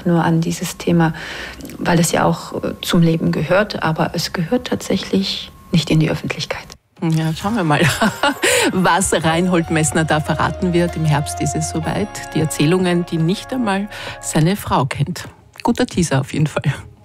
nur an dieses Thema, weil es ja auch zum Leben gehört, aber es gehört tatsächlich nicht in die Öffentlichkeit. Ja, schauen wir mal, was Reinhold Messner da verraten wird. Im Herbst ist es soweit. Die Erzählungen, die nicht einmal seine Frau kennt. Guter Teaser auf jeden Fall.